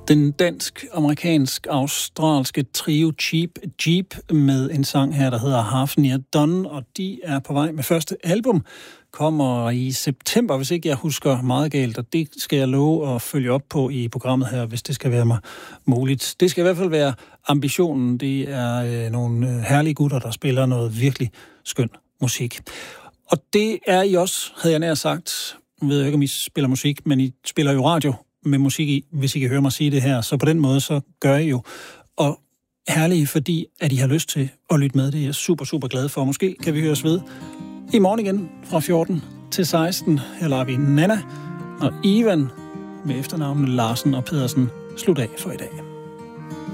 Den dansk-amerikansk-australske trio Cheap Jeep med en sang her, der hedder Half Near Done, og de er på vej med første album. Kommer i september, hvis ikke jeg husker meget galt, og det skal jeg love at følge op på i programmet her, hvis det skal være mig muligt. Det skal i hvert fald være ambitionen. Det er nogle herlige gutter, der spiller noget virkelig skøn musik. Og det er I også, havde jeg nær sagt. Jeg ved ikke, om I spiller musik, men I spiller jo radio med musik i, hvis I kan høre mig sige det her. Så på den måde, så gør I jo. Og herlige, fordi at I har lyst til at lytte med. Det er jeg super, super glad for. Måske kan vi høres ved i morgen igen fra 14 til 16. Her lader vi Nana og Ivan med efternavnene Larsen og Pedersen slut af for i dag.